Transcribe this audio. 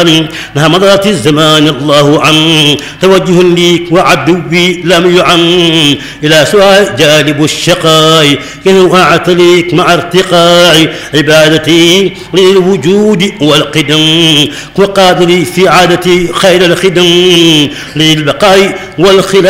مع مضات الزمان الله عن توجه ليك وعدوي لم يعن إلى سواء جانب الشقاء كنوعت ليك مع ارتقاء عبادتي للوجود والقدم وقادري في عادتي خير الخدم للبقاء والخلاف